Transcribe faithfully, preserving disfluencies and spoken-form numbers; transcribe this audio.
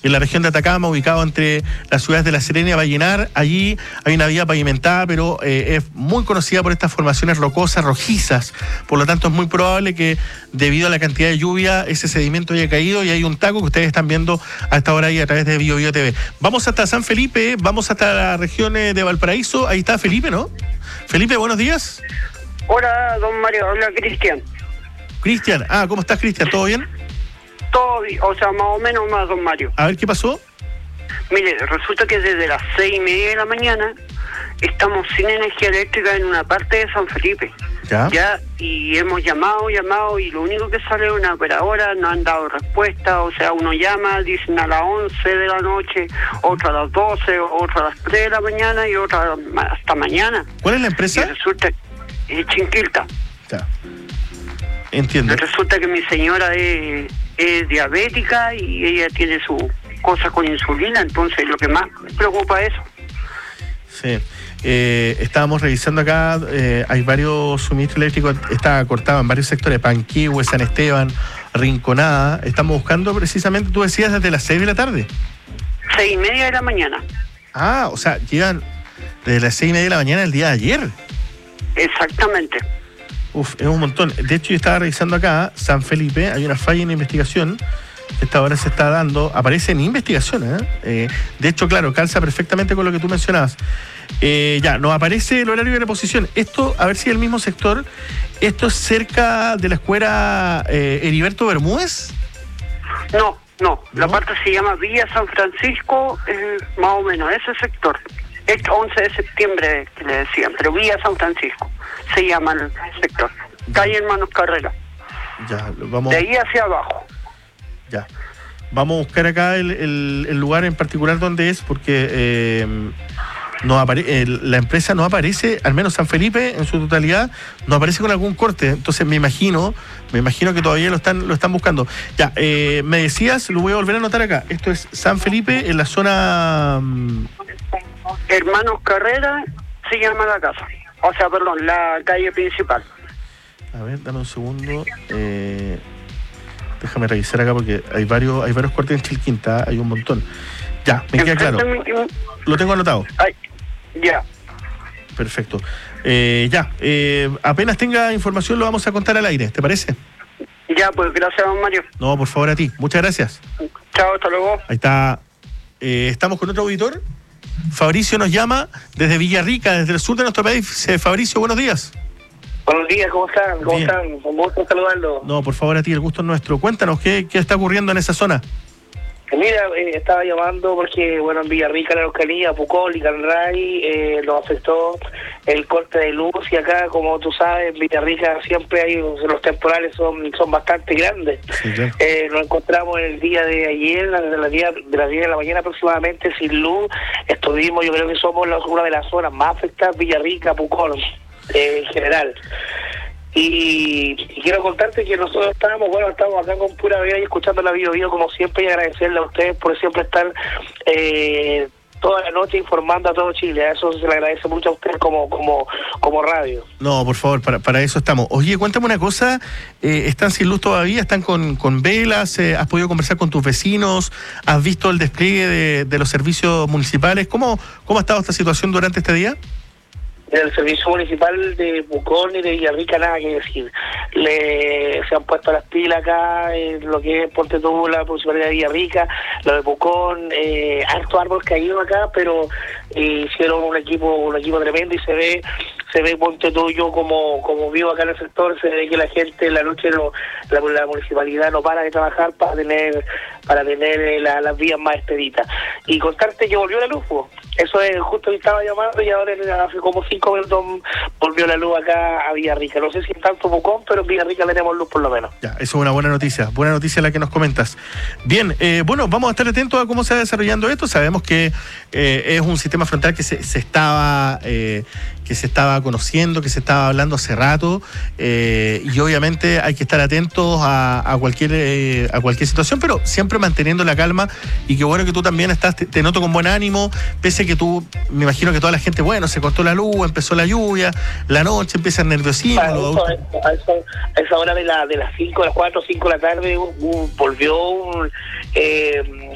en la región de Atacama, ubicado entre las ciudades de La Serena y Vallenar. Allí hay una vía pavimentada, pero eh, es muy conocida por estas formaciones rocosas, rojizas. Por lo tanto, es muy probable que debido a la cantidad de lluvia, ese sedimento haya caído y hay un taco que ustedes están viendo a esta hora ahí a través de Bio Bio T V. Vamos hasta San Felipe, vamos hasta la región de Valparaíso. Ahí está Felipe, ¿no? Felipe, buenos días. Hola, don Mario, habla Cristian. Cristian, ah, ¿cómo estás, Cristian? ¿Todo bien? Todo bien, o sea, más o menos más, don Mario. A ver, ¿qué pasó? Mire, resulta que desde las seis y media de la mañana estamos sin energía eléctrica en una parte de San Felipe. Ya. Ya, y hemos llamado, llamado, y lo único que sale es una operadora, no han dado respuesta. O sea, uno llama, dicen a las once de la noche, otra a las doce, otra a las tres de la mañana y otra hasta mañana. ¿Cuál es la empresa? Y resulta que es Chinquilta. Ya. Entiendo. Resulta que mi señora es, es diabética y ella tiene su cosa con insulina, entonces lo que más me preocupa es eso. Sí. Eh, estábamos revisando acá, eh, hay varios suministros eléctricos, está cortado en varios sectores, Panquihue, San Esteban, Rinconada. Estamos buscando precisamente, tú decías, desde las seis de la tarde. Seis y media de la mañana. Ah, o sea, llegan desde las seis y media de la mañana el día de ayer. Exactamente. Uf, es un montón. De hecho, yo estaba revisando acá, San Felipe, hay una falla en investigación que esta hora se está dando, aparece en investigación, ¿eh? Eh, de hecho, claro, calza perfectamente con lo que tú mencionabas. Eh, ya, nos aparece el horario de reposición. Esto, a ver si es el mismo sector, esto es cerca de la escuela eh, Heriberto Bermúdez. No, no, ¿No? la parte se llama Villa San Francisco, eh, más o menos, ese sector. Es once de septiembre que le decían, pero Villa San Francisco se llama el sector. Calle Hermanos Carrera. Ya, vamos. De ahí hacia abajo. Ya. Vamos a buscar acá el, el, el lugar en particular donde es, porque eh, no apare eh, la empresa no aparece, al menos San Felipe en su totalidad, no aparece con algún corte. Entonces me imagino, me imagino que todavía lo están, lo están buscando. Ya, eh, me decías, lo voy a volver a anotar acá. Esto es San Felipe, en la zona. Hermanos Carrera se llama la casa. O sea, perdón, la calle principal. A ver, dame un segundo. Eh, déjame revisar acá porque hay varios, hay varios cortes en Chilquinta, hay un montón. Ya, me queda claro. Lo tengo anotado. Ay, ya. Perfecto. Eh, ya, eh, apenas tenga información lo vamos a contar al aire, ¿te parece? Ya, pues gracias, don Mario. No, por favor, a ti. Muchas gracias. Chao, hasta luego. Ahí está. Eh, estamos con otro auditor. Fabricio nos llama desde Villarrica, desde el sur de nuestro país. Eh, Fabricio, buenos días. Buenos días, ¿cómo están? ¿Cómo Bien. están? Un gusto saludarlo. No, por favor, a ti, el gusto es nuestro. Cuéntanos, ¿qué, qué está ocurriendo en esa zona? Mira, eh, estaba llamando porque, bueno, en Villarrica, la Araucanía, Pucón y Canray, eh, nos afectó el corte de luz y acá, como tú sabes, en Villarrica siempre hay, los temporales son son bastante grandes. Sí, claro. Eh, nos encontramos en el día de ayer, de las diez de, las diez de la mañana aproximadamente, sin luz. Estuvimos, yo creo que somos la, una de las zonas más afectadas, Villarrica, Pucón, eh, en general. Y, y quiero contarte que nosotros estábamos, bueno, estamos acá con pura vida y escuchando la Bio Bio como siempre, y agradecerle a ustedes por siempre estar eh, toda la noche informando a todo Chile. A eso se le agradece mucho a ustedes como como como radio. No, por favor, para, para eso estamos. Oye, cuéntame una cosa, eh, ¿están sin luz todavía? ¿Están con, con velas? Eh, ¿Has podido conversar con tus vecinos? ¿Has visto el despliegue de, de los servicios municipales? ¿Cómo, cómo ha estado esta situación durante este día? Del servicio municipal de Pucón y de Villarrica nada que decir. Le, se han puesto las pilas acá en lo que es Ponte tú, la municipalidad de Villarrica, lo de Pucón, eh, harto árbol caído acá, pero eh, hicieron un equipo un equipo tremendo y se ve se ve Ponte tú, yo como como vivo acá en el sector, se ve que la gente en la noche no, la, la municipalidad no para de trabajar para tener para tener eh, la, las vías más expeditas. Y contarte que volvió la luz, pues. Eso es, justo que estaba llamando y ahora hace como cinco minutos volvió la luz acá a Villarrica. No sé si en tanto Pucón, pero en Villarrica tenemos luz por lo menos. Ya, eso es una buena noticia, buena noticia la que nos comentas. Bien, eh, bueno, vamos a estar atentos a cómo se va desarrollando esto. Sabemos que eh, es un sistema frontal que se, se estaba eh, que se estaba conociendo, que se estaba hablando hace rato, eh, y obviamente hay que estar atentos a, a cualquier eh, a cualquier situación, pero siempre manteniendo la calma. Y qué bueno que tú también estás, te, te noto con buen ánimo, pese a que tú, me imagino que toda la gente, bueno, se cortó la luz, empezó la lluvia, la noche empieza el nerviosismo. A, eso, a, eso, a esa hora de, la, de las cinco, de las cuatro o cinco de la tarde, un, un, volvió un, eh,